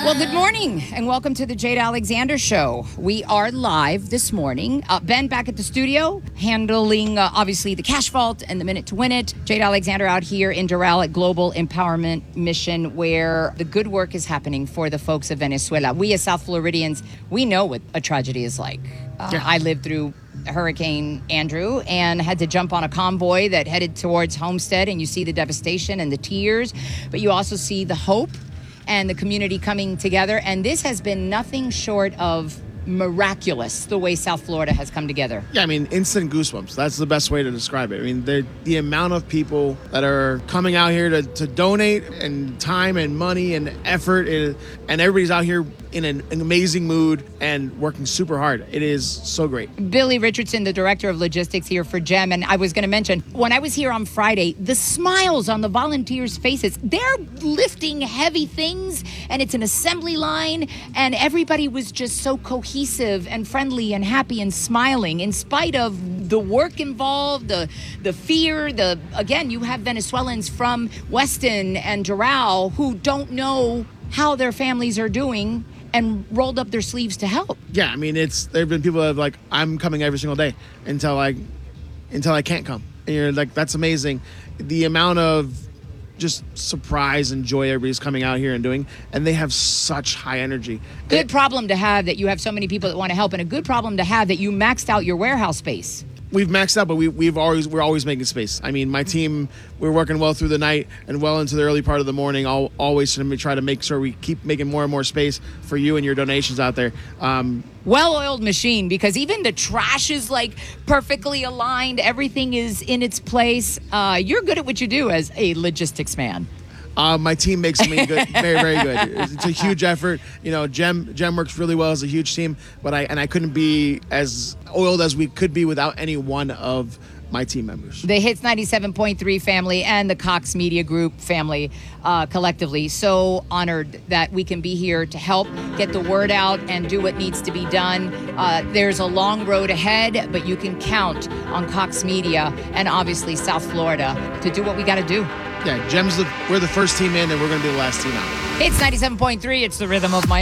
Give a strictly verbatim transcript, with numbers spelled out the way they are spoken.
Well, good morning and welcome to the Jade Alexander Show. We are live this morning. Uh, Ben back at the studio handling, uh, obviously, the Cash Vault and the Minute to Win It. Jade Alexander out here in Doral at Global Empowerment Mission, where the good work is happening for the folks of Venezuela. We as South Floridians, we know what a tragedy is like. Uh, yeah. I lived through Hurricane Andrew and had to jump on a convoy that headed towards Homestead, and you see the devastation and the tears, but you also see the hope and the community coming together. And this has been nothing short of miraculous, the way South Florida has come together. Yeah, I mean, instant goosebumps. That's the best way to describe it. I mean, the the amount of people that are coming out here to, to donate, and time and money and effort, and, and everybody's out here in an, an amazing mood and working super hard. It is so great. Billy Richardson, the director of logistics here for GEM, and I was going to mention, when I was here on Friday, the smiles on the volunteers' faces, they're lifting heavy things, and it's an assembly line, and everybody was just so cohesive and friendly and happy and smiling in spite of the work involved, the the fear, the again, you have Venezuelans from Weston and Doral who don't know how their families are doing and rolled up their sleeves to help. Yeah, I mean, it's there have been people that have like, I'm coming every single day until I until I can't come. And you're like, that's amazing. The amount of just surprise and joy everybody's coming out here and doing, and they have such high energy. Good it, problem to have that you have so many people that want to help, and a good problem to have that you maxed out your warehouse space. We've maxed out, but we, we've always we're always making space. I mean, my team, we're working well through the night and well into the early part of the morning. I'll always try to make sure we keep making more and more space for you and your donations out there. Um, well-oiled machine, because even the trash is like perfectly aligned. Everything is in its place. Uh, you're good at what you do as a logistics man. Uh, my team makes me good, very, very good. It's a huge effort. You know, Gem Gem works really well as a huge team, but I and I couldn't be as oiled as we could be without any one of my team members. The Hits ninety-seven point three family and the Cox Media Group family uh, collectively. So honored that we can be here to help get the word out and do what needs to be done. Uh, there's a long road ahead, but you can count on Cox Media and obviously South Florida to do what we got to do. Yeah, Gem's the we're the first team in, and we're going to be the last team out. It's ninety-seven point three. It's the rhythm of my